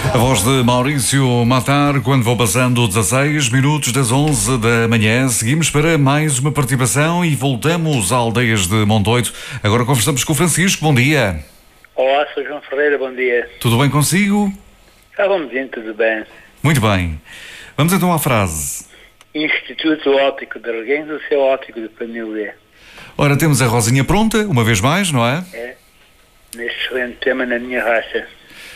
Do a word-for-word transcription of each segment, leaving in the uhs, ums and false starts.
A voz de Maurício Matar, quando vão passando dezasseis minutos das onze da manhã. Seguimos para mais uma participação e voltamos a Aldeias de Montoito. Agora conversamos com o Francisco. Bom dia. Olá, sou João Ferreira, bom dia. Tudo bem consigo? Já vamos indo, tudo bem. Muito bem. Vamos então à frase. Instituto Óptico de Reguengos, o seu óptico de família. Ora, temos a Rosinha pronta, uma vez mais, não é? É, neste excelente tema na minha raça.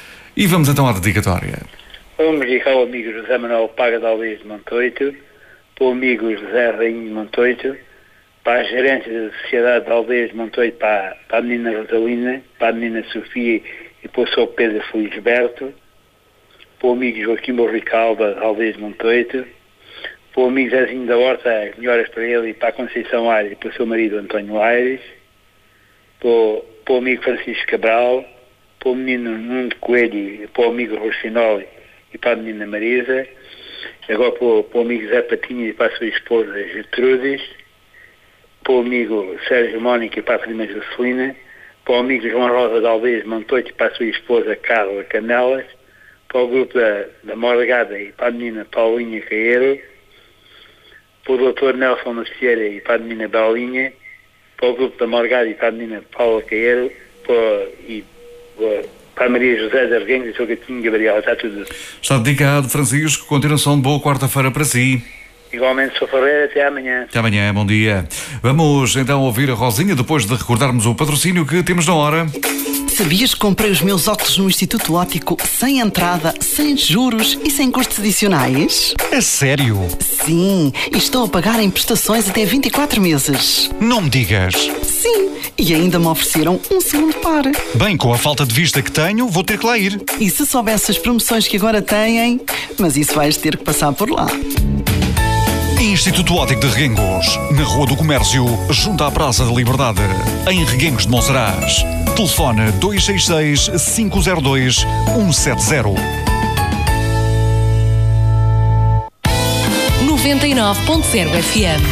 E vamos então à dedicatória. Vamos dedicar ao amigo José Manuel Paga de Aldeias de Montoito, para o amigo José Rainho de Montoito, para a gerente da Sociedade de Aldeias de Montoito, para, para a menina Rosalina, para a menina Sofia e para o seu Pedro Felisberto, para o amigo Joaquim Borricalda de Aldeias de Montoito, para o amigo Zezinho da Horta, melhoras para ele e para a Conceição Aires e para o seu marido António Aires, para o, para o amigo Francisco Cabral, para o menino Nuno Coelho, para o amigo Rocinol e para a menina Marisa, agora para o, para o amigo Zé Patinha e para a sua esposa Gertrudes, para o amigo Sérgio Mónica e para a prima Jocelina, para o amigo João Rosa de Aldeias de Montoito e para a sua esposa Carla Canelas, para o grupo da, da Morgada e para a menina Paulinha Caeiro, para o doutor Nelson Macieira e para a menina Belinha, para o grupo da Morgada e para a menina Paula Caeiro, para, e para a Maria José de Arguenhos e o seu gatinho Gabriel. Está tudo. Está dedicado, Francisco. Continuação de boa quarta-feira para si. Igualmente, sou Ferreira. Até amanhã. Até amanhã, bom dia. Vamos então ouvir a Rosinha depois de recordarmos o patrocínio que temos na hora. Sabias que comprei os meus óculos no Instituto Óptico sem entrada, sem juros e sem custos adicionais? É sério? Sim, e estou a pagar em prestações até vinte e quatro meses. Não me digas. Sim, e ainda me ofereceram um segundo par. Bem, com a falta de vista que tenho, vou ter que lá ir. E se soubesse as promoções que agora têm, mas isso vais ter que passar por lá. Instituto Óptico de Reguengos, na Rua do Comércio, junto à Praça da Liberdade, em Reguengos de Monsaraz. Telefone dois seis seis, cinco zero dois, um sete zero. noventa e nove ponto zero F M